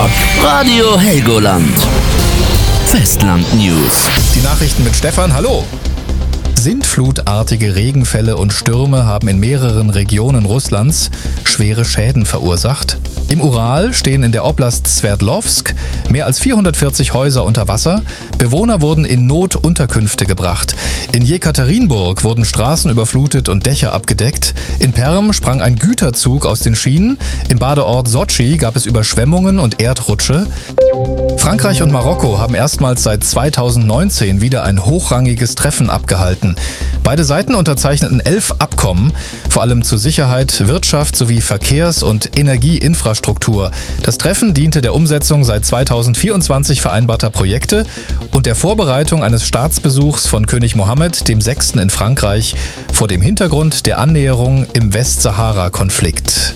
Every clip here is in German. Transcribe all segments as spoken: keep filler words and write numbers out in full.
Rock. Radio Helgoland. Festland News. Die Nachrichten mit Stefan, hallo. Sintflutartige Regenfälle und Stürme haben in mehreren Regionen Russlands schwere Schäden verursacht. Im Ural stehen in der Oblast Sverdlovsk mehr als vierhundertvierzig Häuser unter Wasser. Bewohner wurden in Notunterkünfte gebracht. In Jekaterinburg wurden Straßen überflutet und Dächer abgedeckt. In Perm sprang ein Güterzug aus den Schienen. Im Badeort Sotschi gab es Überschwemmungen und Erdrutsche. Frankreich und Marokko haben erstmals seit zweitausendneunzehn wieder ein hochrangiges Treffen abgehalten. Beide Seiten unterzeichneten elf Abkommen, vor allem zu Sicherheit, Wirtschaft sowie Verkehrs- und Energieinfrastruktur. Das Treffen diente der Umsetzung seit zweitausendvierundzwanzig vereinbarter Projekte und der Vorbereitung eines Staatsbesuchs von König Mohammed der Sechste in Frankreich vor dem Hintergrund der Annäherung im Westsahara-Konflikt.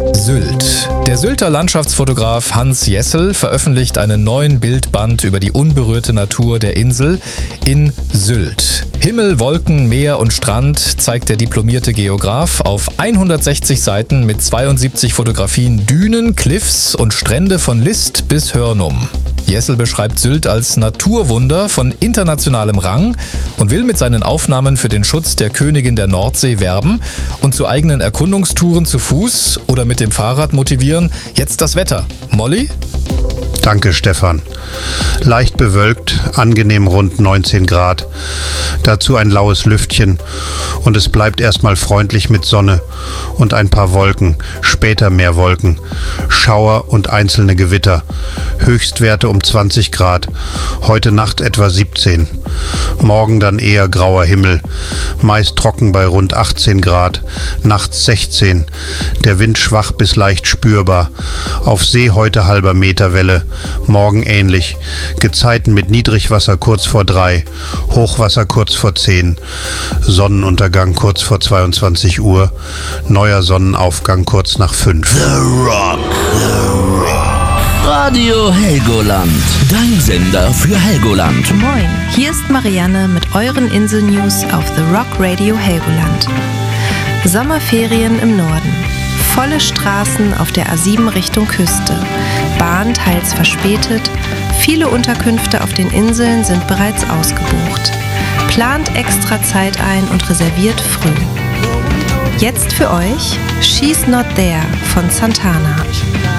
Sylt. Der Sylter Landschaftsfotograf Hans Jessel veröffentlicht einen neuen Bildband über die unberührte Natur der Insel in Sylt. Himmel, Wolken, Meer und Strand zeigt der diplomierte Geograf auf hundertsechzig Seiten mit zweiundsiebzig Fotografien Dünen, Cliffs und Strände von List bis Hörnum. Jessel beschreibt Sylt als Naturwunder von internationalem Rang und will mit seinen Aufnahmen für den Schutz der Königin der Nordsee werben und zu eigenen Erkundungstouren zu Fuß oder mit dem Fahrrad motivieren. Jetzt das Wetter. Molly? Danke, Stefan. Leicht bewölkt, angenehm rund neunzehn Grad. Dazu ein laues Lüftchen und es bleibt erstmal freundlich mit Sonne und ein paar Wolken, später mehr Wolken, Schauer und einzelne Gewitter. Höchstwerte um zwanzig Grad, heute Nacht etwa siebzehn. Morgen dann eher grauer Himmel, meist trocken bei rund achtzehn Grad, nachts sechzehn. Der Wind schwach bis leicht spürbar. Auf See heute halber Meter Welle, morgen ähnlich. Gezeiten mit Niedrigwasser kurz vor drei, Hochwasser kurz vor zehn. Sonnenuntergang kurz vor zweiundzwanzig Uhr, neuer Sonnenaufgang kurz nach fünf. The Rock. The Rock. Radio Helgoland. Dein Sender für Helgoland. Moin, hier ist Marianne mit euren Insel-News auf The Rock Radio Helgoland. Sommerferien im Norden. Volle Straßen auf der A sieben Richtung Küste. Bahn teils verspätet. Viele Unterkünfte auf den Inseln sind bereits ausgebucht. Plant extra Zeit ein und reserviert früh. Jetzt für euch She's Not There von Santana.